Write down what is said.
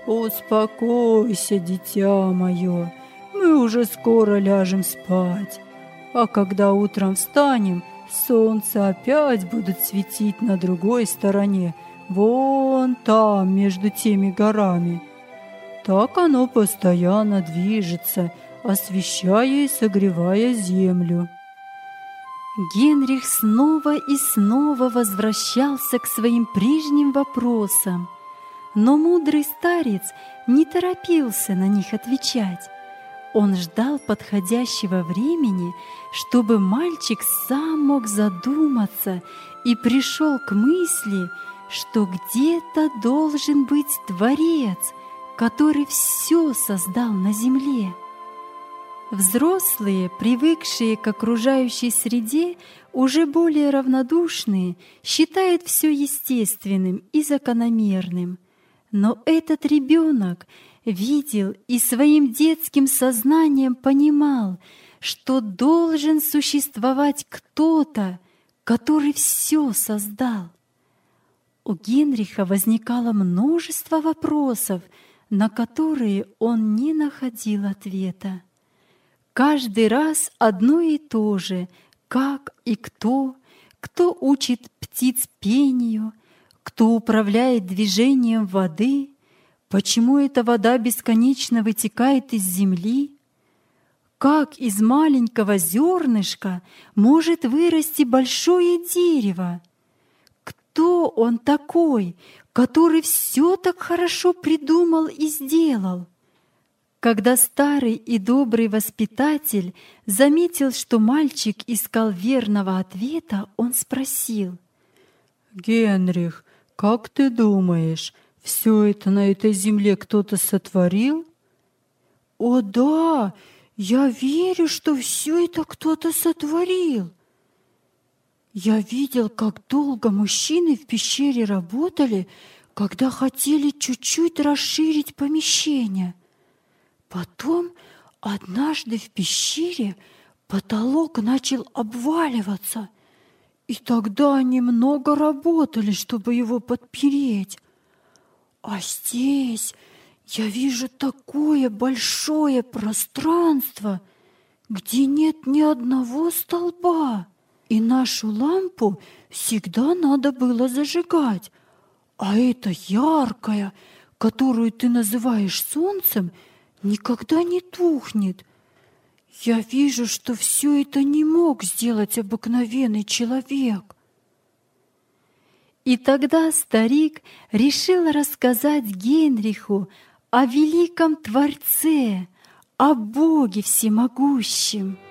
«Успокойся, дитя мое, мы уже скоро ляжем спать, а когда утром встанем, солнце опять будет светить на другой стороне, вон там, между теми горами. Так оно постоянно движется, освещая и согревая землю». Генрих снова и снова возвращался к своим прежним вопросам, но мудрый старец не торопился на них отвечать. Он ждал подходящего времени, чтобы мальчик сам мог задуматься и пришел к мысли, что где-то должен быть Творец, который все создал на земле. Взрослые, привыкшие к окружающей среде, уже более равнодушные, считают все естественным и закономерным. Но этот ребенок видел и своим детским сознанием понимал, что должен существовать кто-то, который все создал. У Генриха возникало множество вопросов, на которые он не находил ответа. Каждый раз одно и то же: как и кто учит птиц пению, кто управляет движением воды, почему эта вода бесконечно вытекает из земли, как из маленького зернышка может вырасти большое дерево, кто он такой, который все так хорошо придумал и сделал. Когда старый и добрый воспитатель заметил, что мальчик искал верного ответа, он спросил: «Генрих, как ты думаешь, все это на этой земле кто-то сотворил?» «О да, я верю, что все это кто-то сотворил. Я видел, как долго мужчины в пещере работали, когда хотели чуть-чуть расширить помещение. Потом однажды в пещере потолок начал обваливаться, и тогда они много работали, чтобы его подпереть. А здесь я вижу такое большое пространство, где нет ни одного столба, и нашу лампу всегда надо было зажигать, а эта яркая, которую ты называешь солнцем, никогда не тухнет. Я вижу, что все это не мог сделать обыкновенный человек». И тогда старик решил рассказать Генриху о великом Творце, о Боге всемогущем.